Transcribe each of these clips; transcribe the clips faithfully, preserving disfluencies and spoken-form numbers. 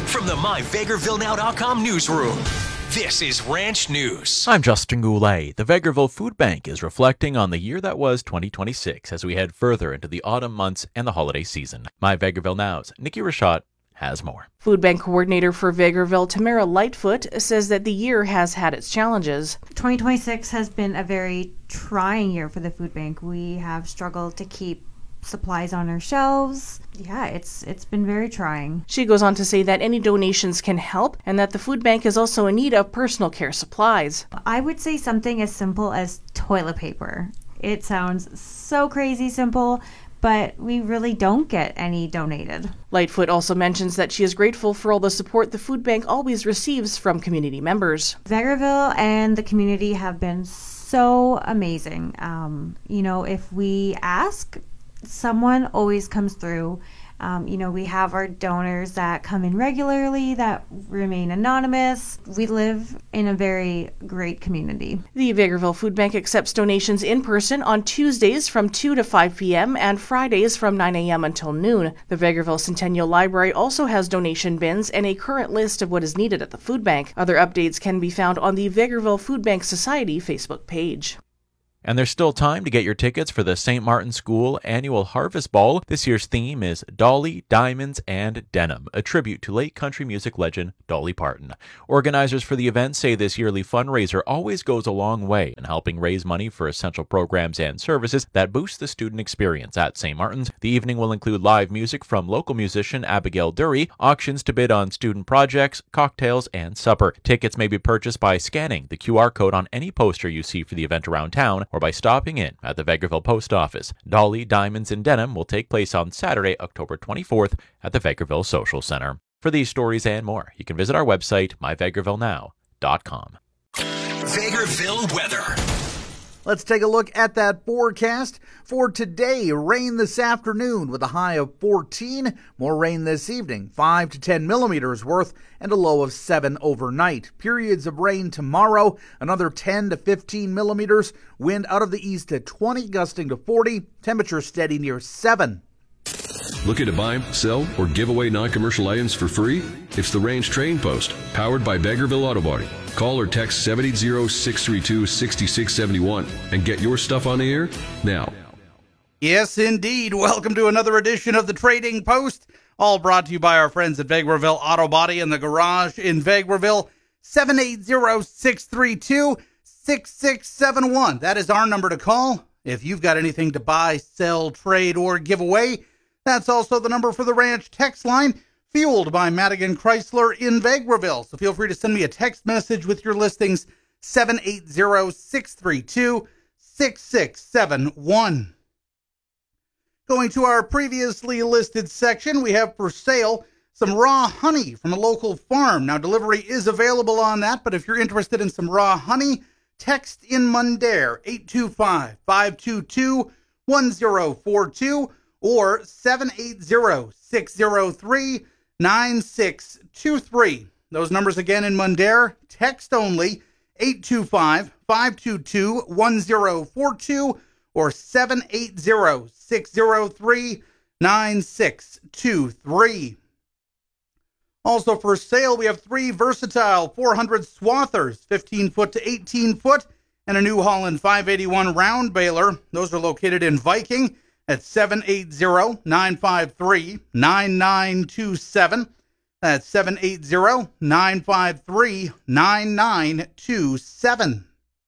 From the my vegreville now dot com newsroom, this is Ranch News. I'm Justin Goulet. The Vegreville Food Bank is reflecting on the year that was twenty twenty-six as we head further into the autumn months and the holiday season. My Vegreville Now's Nikki Rashad has more. Food Bank Coordinator for Vegreville, Tamara Lightfoot, says that the year has had its challenges. twenty twenty-six has been a very trying year for the food bank. We have struggled to keep supplies on our shelves. Yeah, it's it's been very trying. She goes on to say that any donations can help and that the food bank is also in need of personal care supplies. I would say something as simple as toilet paper. It sounds so crazy simple, but we really don't get any donated. Lightfoot also mentions that she is grateful for all the support the food bank always receives from community members. Vegreville and the community have been so amazing. Um, you know, if we ask, someone always comes through. Um, you know, we have our donors that come in regularly that remain anonymous. We live in a very great community. The Vegreville Food Bank accepts donations in person on Tuesdays from two to five p.m. and Fridays from nine a.m. until noon. The Vegreville Centennial Library also has donation bins and a current list of what is needed at the food bank. Other updates can be found on the Vegreville Food Bank Society Facebook page. And there's still time to get your tickets for the Saint Martin School Annual Harvest Ball. This year's theme is Dolly, Diamonds, and Denim, a tribute to late country music legend Dolly Parton. Organizers for the event say this yearly fundraiser always goes a long way in helping raise money for essential programs and services that boost the student experience at Saint Martin's. The evening will include live music from local musician Abigail Dury, auctions to bid on student projects, cocktails, and supper. Tickets may be purchased by scanning the Q R code on any poster you see for the event around town, or by stopping in at the Vegreville Post Office. Dolly, Diamonds, and Denim will take place on Saturday, October twenty-fourth at the Vegreville Social Center. For these stories and more, you can visit our website, my vegreville now dot com. Vegreville weather. Let's take a look at that forecast for today. Rain this afternoon with a high of fourteen. More rain this evening, five to ten millimeters worth, and a low of seven overnight. Periods of rain tomorrow, another ten to fifteen millimeters. Wind out of the east at twenty, gusting to forty. Temperature steady near seven. Looking to buy, sell, or give away non-commercial items for free? It's the Range Trading Post, powered by Vegreville Auto Body. Call or text seven eight zero, six three two, six six seven one and get your stuff on the air now. Yes, indeed. Welcome to another edition of the Trading Post, all brought to you by our friends at Vegreville Auto Body in the garage in Vegreville. seven eight zero, six three two, six six seven one. That is our number to call if you've got anything to buy, sell, trade, or give away. That's also the number for the Ranch text line, fueled by Madigan Chrysler in Vegreville. So feel free to send me a text message with your listings, seven eight zero, six three two, six six seven one. Going to our previously listed section, we have for sale some raw honey from a local farm. Now, delivery is available on that, but if you're interested in some raw honey, text in Mundare, eight two five, five two two, one zero four two or seven eight zero, six zero three, nine six two three. Those numbers again in Mundare, text only, eight two five, five two two, one zero four two or seven eight zero, six zero three, nine six two three. Also for sale, we have three versatile four hundred swathers, fifteen foot to eighteen foot, and a New Holland five eighty-one round baler. Those are located in Viking at seven eight zero, nine five three, nine nine two seven. That's seven eight zero, nine five three, nine nine two seven.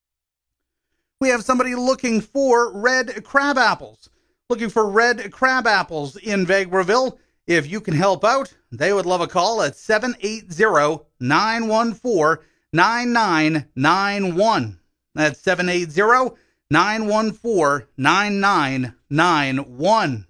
We have somebody looking for red crab apples. Looking for red crab apples in Vegreville. If you can help out, they would love a call at seven eight zero, nine one four, nine nine nine one. That's seven eight zero, nine one four, nine nine nine one.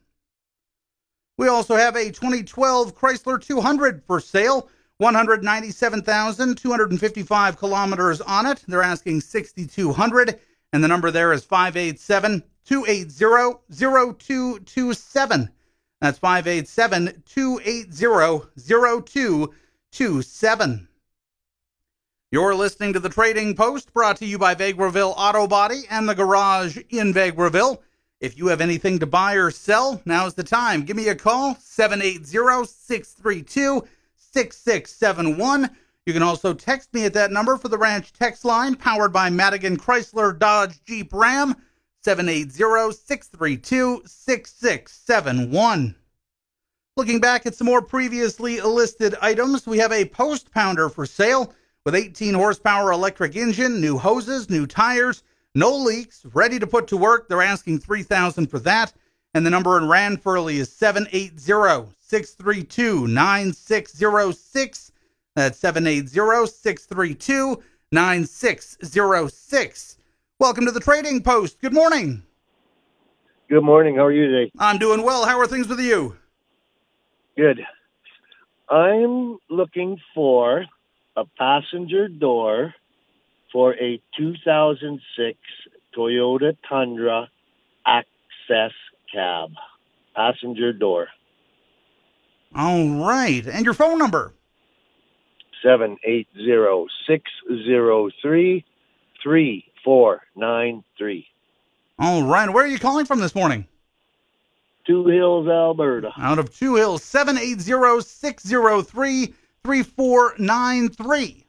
We also have a twenty twelve Chrysler two hundred for sale. one hundred ninety-seven thousand two hundred fifty-five kilometers on it. They're asking six thousand two hundred dollars, and the number there is five eight seven, two eight zero, zero two two seven. That's five eight seven, two eight zero, zero two two seven. You're listening to the Trading Post, brought to you by Vegreville Auto Body and the Garage in Vegreville. If you have anything to buy or sell, now's the time. Give me a call, seven eight zero, six three two, six six seven one. You can also text me at that number for the Ranch text line, powered by Madigan Chrysler Dodge Jeep Ram, seven eight zero, six three two, six six seven one. Looking back at some more previously listed items, we have a post pounder for sale with eighteen horsepower electric engine, new hoses, new tires, no leaks, ready to put to work. They're asking three thousand dollars for that. And the number in Ranfurly is seven eight zero, six three two, nine six zero six. That's seven eight zero, six three two, nine six zero six. Welcome to the Trading Post. Good morning. Good morning. How are you today? I'm doing well. How are things with you? Good. I'm looking for a passenger door for a two thousand six Toyota Tundra Access cab. Passenger door. All right. And your phone number? seven eight zero, six zero three, three four nine three. All right. Where are you calling from this morning? Two Hills, Alberta. Out of Two Hills, seven eight zero, six zero three, three four nine three.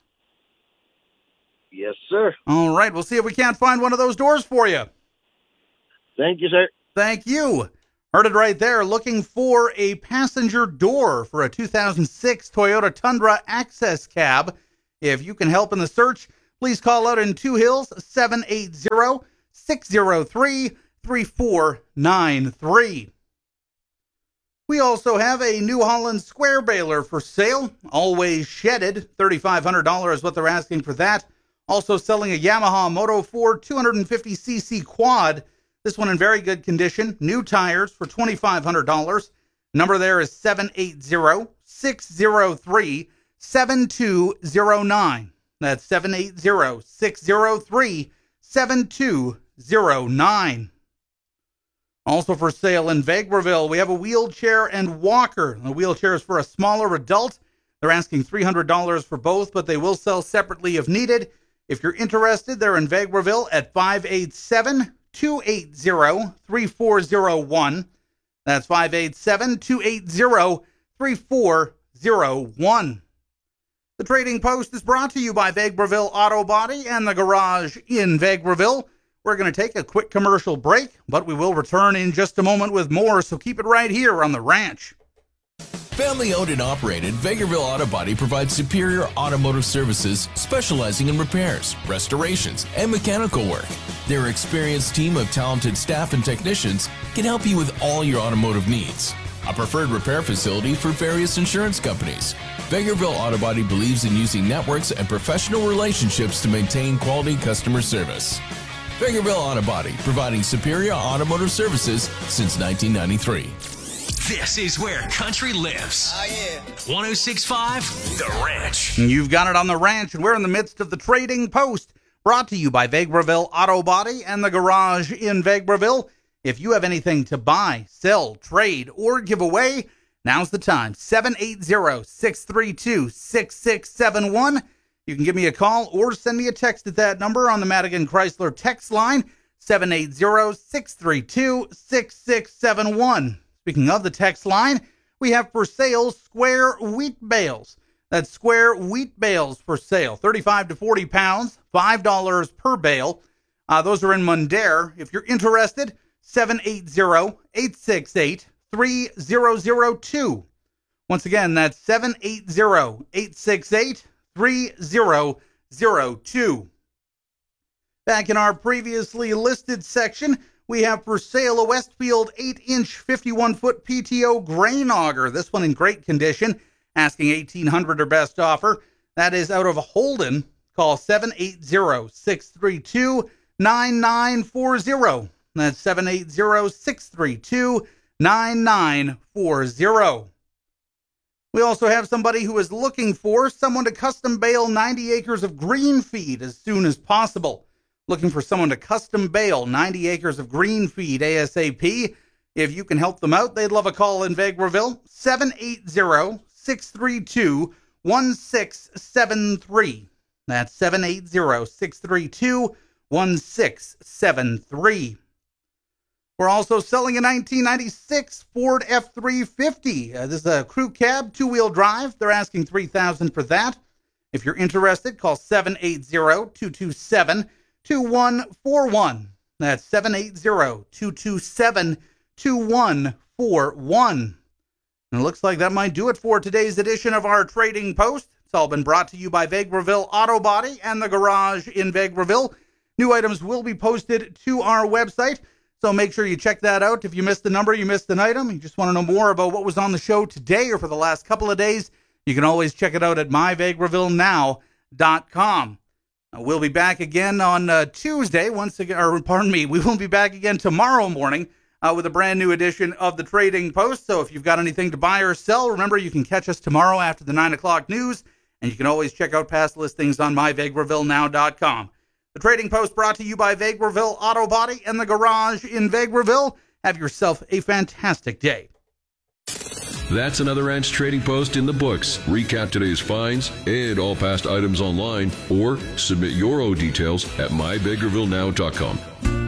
Yes, sir. All right. We'll see if we can't find one of those doors for you. Thank you, sir. Thank you. Heard it right there. Looking for a passenger door for a two thousand six Toyota Tundra Access cab. If you can help in the search, please call out in Two Hills, seven eight zero, six zero three, three four nine three. We also have a New Holland square baler for sale, always shedded. three thousand five hundred dollars is what they're asking for that. Also selling a Yamaha Moto four two hundred fifty c c quad. This one in very good condition. New tires for two thousand five hundred dollars. Number there is seven eight zero, six zero three, seven two zero nine. That's seven eight zero, six zero three, seven two zero nine. Also for sale in Vegreville, we have a wheelchair and walker. The wheelchair is for a smaller adult. They're asking three hundred dollars for both, but they will sell separately if needed. If you're interested, they're in Vegreville at five eight seven, two eight zero, three four zero one. That's five eight seven, two eight zero, three four zero one. The Trading Post is brought to you by Vegreville Auto Body and the Garage in Vegreville. We're going to take a quick commercial break, but we will return in just a moment with more, so keep it right here on The Ranch. Family owned and operated, Vegreville Auto Body provides superior automotive services specializing in repairs, restorations, and mechanical work. Their experienced team of talented staff and technicians can help you with all your automotive needs. A preferred repair facility for various insurance companies. Vegreville Auto Body believes in using networks and professional relationships to maintain quality customer service. Vegreville Auto Body, providing superior automotive services since nineteen ninety-three. This is where country lives. Oh, yeah. one oh six point five The Ranch. You've got it on The Ranch, and we're in the midst of the Trading Post, brought to you by Vegreville Auto Body and the Garage in Vegreville. If you have anything to buy, sell, trade, or give away, now's the time. seven eight zero, six three two, six six seven one. You can give me a call or send me a text at that number on the Madigan Chrysler text line, seven eight zero, six three two, six six seven one. Speaking of the text line, we have for sale square wheat bales. That's square wheat bales for sale, thirty-five to forty pounds, five dollars per bale. Uh, those are in Mundare. If you're interested, seven eight zero, eight six eight, three zero zero two. Once again, that's seven eight zero, eight six eight, three zero zero two. Back in our previously listed section, we have for sale a Westfield eight inch fifty-one foot P T O grain auger. This one in great condition, asking eighteen hundred dollars or best offer. That is out of Holden. Call seven eight zero, six three two, nine nine four zero. That's seven eight zero, six three two, nine nine four zero. We also have somebody who is looking for someone to custom bale ninety acres of green feed as soon as possible. Looking for someone to custom bale ninety acres of green feed ASAP. If you can help them out, they'd love a call in Vegreville. seven eight zero, six three two, one six seven three. That's seven eight zero, six three two, one six seven three. We're also selling a nineteen ninety-six Ford F three fifty. Uh, this is a crew cab, two-wheel drive. They're asking three thousand dollars for that. If you're interested, call seven eight zero, two two seven, two one four one. That's seven eight zero, two two seven, two one four one. And it looks like that might do it for today's edition of our Trading Post. It's all been brought to you by Vegreville Auto Body and the Garage in Vegreville. New items will be posted to our website, so make sure you check that out. If you missed the number, you missed an item, you just want to know more about what was on the show today or for the last couple of days, you can always check it out at my vegreville now dot com. We'll be back again on uh, Tuesday, once again, or pardon me, we will be back again tomorrow morning uh, with a brand new edition of the Trading Post. So if you've got anything to buy or sell, remember you can catch us tomorrow after the nine o'clock news, and you can always check out past listings on my vegreville now dot com. The Trading Post brought to you by Vegreville Auto Body and the Garage in Vegreville. Have yourself a fantastic day. That's another Ranch Trading Post in the books. Recap today's finds and all past items online, or submit your own details at my vegreville now dot com.